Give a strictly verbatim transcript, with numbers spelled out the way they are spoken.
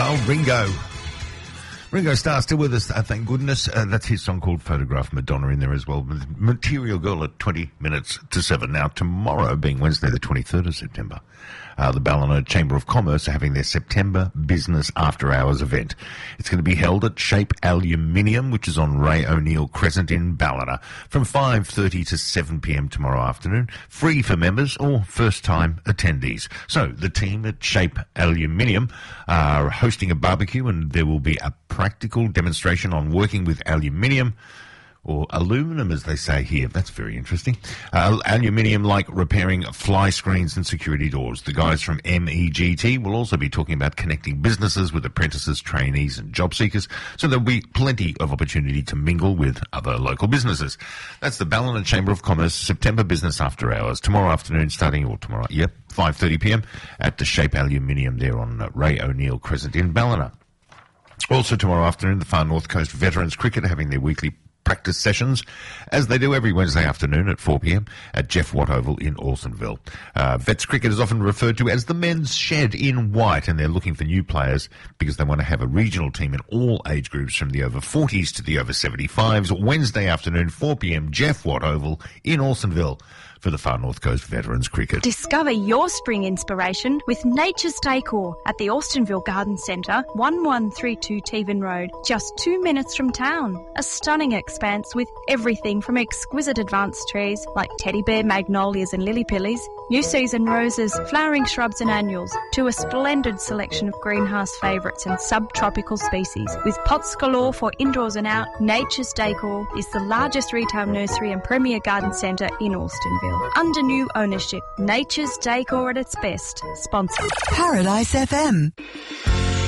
Oh, Ringo. Ringo Starr still with us, uh, thank goodness. Uh, that's his song called Photograph. Madonna in there as well. Material Girl at twenty minutes to seven. Now, tomorrow, being Wednesday the twenty-third of September, uh, the Ballina Chamber of Commerce are having their September Business After Hours event. It's going to be held at Shape Aluminium, which is on Ray O'Neill Crescent in Ballina, from five thirty to seven p.m. tomorrow afternoon. Free for members or first-time attendees. So, the team at Shape Aluminium are hosting a barbecue, and there will be a practical demonstration on working with aluminium, or aluminum as they say here. That's very interesting. Uh, aluminium, like repairing fly screens and security doors. The guys from M E G T will also be talking about connecting businesses with apprentices, trainees and job seekers, so there'll be plenty of opportunity to mingle with other local businesses. That's the Ballina Chamber of Commerce September Business After Hours, tomorrow afternoon starting, or tomorrow, yep, five thirty p.m. at the Shape Aluminium there on uh, Ray O'Neill Crescent in Ballina. Also tomorrow afternoon, the Far North Coast Veterans Cricket are having their weekly practice sessions, as they do every Wednesday afternoon at four p.m. at Jeff Watt Oval in Alstonville. Uh, Vets Cricket is often referred to as the men's shed in white, and they're looking for new players because they want to have a regional team in all age groups from the over forties to the over seventy-fives. Wednesday afternoon, four p.m, Jeff Watt Oval in Alstonville for the Far North Coast Veterans Cricket. Discover your spring inspiration with Nature's Decor at the Alstonville Garden Centre, eleven thirty-two Tevan Road, just two minutes from town. A stunning expanse with everything from exquisite advanced trees like teddy bear, magnolias and lily pillies, new season roses, flowering shrubs and annuals, to a splendid selection of greenhouse favourites and subtropical species. With pots galore for indoors and out, Nature's Decor is the largest retail nursery and premier garden centre in Alstonville. Under new ownership, Nature's Decor at its best. Sponsored Paradise F M.